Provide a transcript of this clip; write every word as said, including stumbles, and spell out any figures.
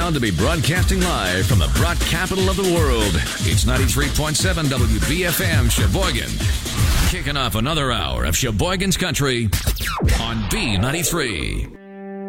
proud to be broadcasting live from the broad capital of the world. It's ninety-three point seven W B F M Sheboygan. Kicking off another hour of Sheboygan's Country on B ninety-three.